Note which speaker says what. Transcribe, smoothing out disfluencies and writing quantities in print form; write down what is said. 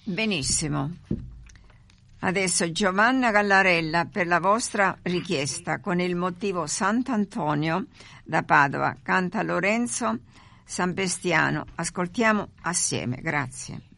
Speaker 1: Benissimo. Adesso Giovanna Gallarella, per la vostra richiesta con il motivo Sant'Antonio da Padova, canta Lorenzo Sampestiano. Ascoltiamo assieme, grazie.